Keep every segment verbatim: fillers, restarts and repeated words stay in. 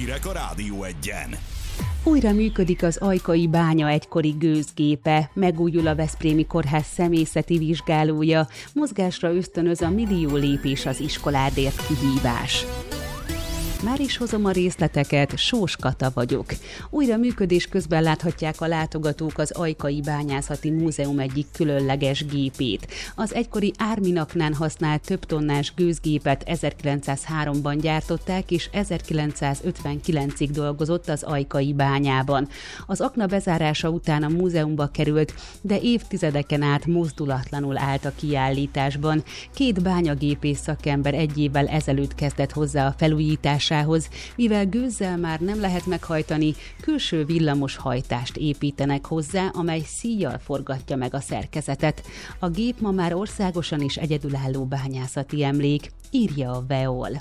Hírek a Rádió Egyen. Újra működik az Ajkai bánya egykori gőzgépe, megújul a Veszprémi Kórház személyzeti vizsgálója, mozgásra ösztönöz a millió lépés az iskoládért kihívás. Már is hozom a részleteket, Sós Kata vagyok. Újra működés közben láthatják a látogatók az Ajkai Bányászati Múzeum egyik különleges gépét. Az egykori árminaknán használt több tonnás gőzgépet ezerkilencszázháromban gyártották, és ezerkilencszázötvenkilencig dolgozott az Ajkai bányában. Az akna bezárása után a múzeumba került, de évtizedeken át mozdulatlanul állt a kiállításban. Két bányagépész szakember egy évvel ezelőtt kezdett hozzá a felújításra, mivel gőzzel már nem lehet meghajtani, külső villamos hajtást építenek hozzá, amely szíjjal forgatja meg a szerkezetet. A gép ma már országosan is egyedülálló bányászati emlék, írja a Veol.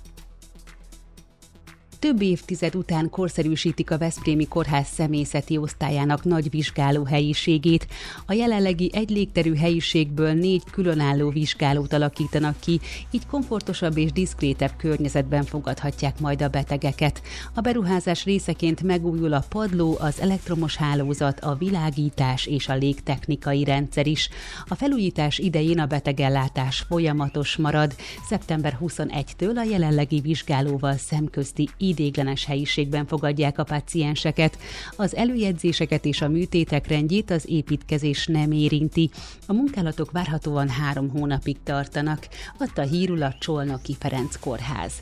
Több évtized után korszerűsítik a Veszprémi Kórház személyzeti osztályának nagy vizsgáló helyiségét. A jelenlegi egy légterű helyiségből négy különálló vizsgálót alakítanak ki, így komfortosabb és diszkrétebb környezetben fogadhatják majd a betegeket. A beruházás részeként megújul a padló, az elektromos hálózat, a világítás és a légtechnikai rendszer is. A felújítás idején a betegellátás folyamatos marad. szeptember huszonegyedikétől a jelenlegi vizsgálóval szemközti idéglenes helyiségben fogadják a pácienseket. Az előjegyzéseket és a műtétek rendjét az építkezés nem érinti. A munkálatok várhatóan három hónapig tartanak, adta hírül a Csolnoki Ferenc Kórház.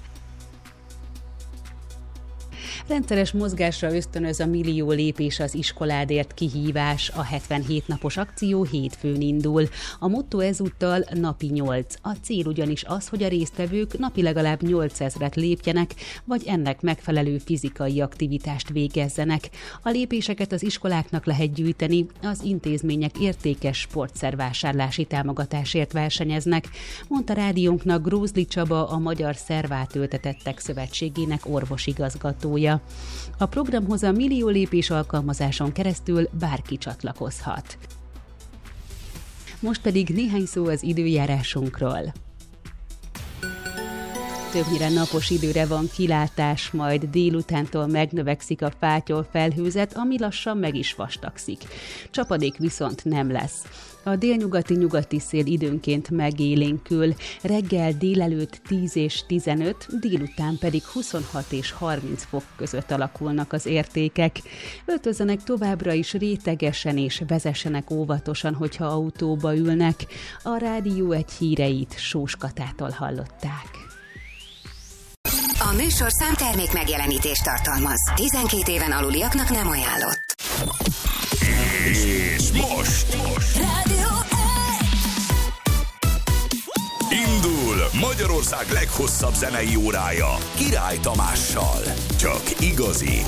Rendszeres mozgásra ösztönöz a millió lépés az iskoládért kihívás. A hetvenhét napos akció hétfőn indul. A motto ezúttal napi nyolc. A cél ugyanis az, hogy a résztvevők napi legalább nyolcezret lépjenek, vagy ennek megfelelő fizikai aktivitást végezzenek. A lépéseket az iskoláknak lehet gyűjteni, az intézmények értékes sportszervásárlási támogatásért versenyeznek, mondta rádiónknak Grózli Csaba, a Magyar Szervátöltetettek Szövetségének orvosigazgatója. A programhoz a millió lépés alkalmazáson keresztül bárki csatlakozhat. Most pedig néhány szó az időjárásunkról. Többnyire napos időre van kilátás, majd délutántól megnövekszik a fátyol felhőzet, ami lassan meg is vastagszik. Csapadék viszont nem lesz. A délnyugati-nyugati szél időnként megélénkül, reggel délelőtt tíz és tizenöt, délután pedig huszonhat és harminc fok között alakulnak az értékek. Öltözzenek továbbra is rétegesen és vezessenek óvatosan, hogyha autóba ülnek. A Rádió egy híreit Sós Katától hallották. A műsor számtermék megjelenítést tartalmaz. tizenkét éven aluliaknak nem ajánlott. És most, most. Rádió Indul Magyarország leghosszabb zenei órája Király Tamással. Csak igazi,